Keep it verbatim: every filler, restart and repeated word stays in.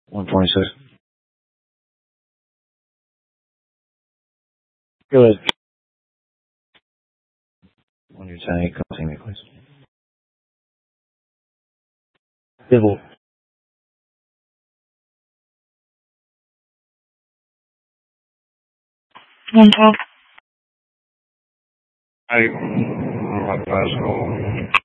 one twenty-six. Go ahead. When you're saying, come see me, please. Civil. I, I'm about to pass